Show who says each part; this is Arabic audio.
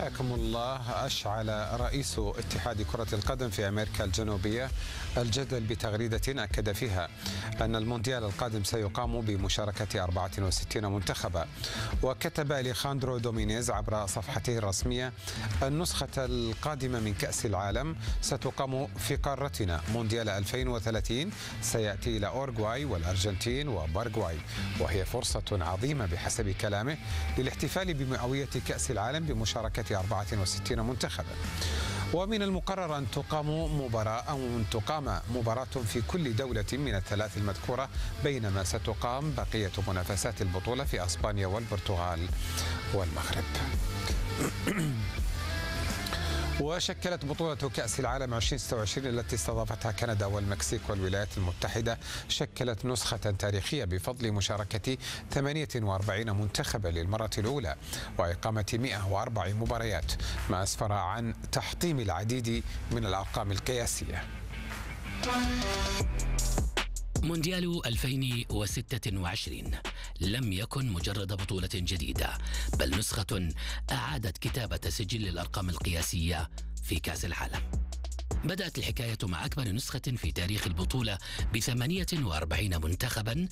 Speaker 1: حياكم الله. أشعل رئيس اتحاد كرة القدم في أمريكا الجنوبية الجدل بتغريدة أكد فيها أن المونديال القادم سيقام بمشاركة 64 منتخبا. وكتب أليخاندرو دومينيز عبر صفحته الرسمية: النسخة القادمة من كأس العالم ستقام في قارتنا. مونديال 2030 سيأتي إلى أورغواي والأرجنتين وباراغواي، وهي فرصة عظيمة بحسب كلامه للاحتفال بمئوية كأس العالم بمشاركة 64 منتخبا. ومن المقرر أن تقام مباراة في كل دولة من الثلاث المذكورة، بينما ستقام بقية منافسات البطولة في أسبانيا والبرتغال والمغرب. وشكلت بطولة كأس العالم 2026 التي استضافتها كندا والمكسيك والولايات المتحدة شكلت نسخة تاريخية بفضل مشاركة 48 منتخبا للمرة الأولى وإقامة 104 مباريات، ما أسفر عن تحطيم العديد من الأرقام القياسية.
Speaker 2: مونديال 2026 لم يكن مجرد بطولة جديدة، بل نسخة أعادت كتابة سجل الأرقام القياسية في كأس العالم. بدأت الحكاية مع أكبر نسخة في تاريخ البطولة ب48 منتخبا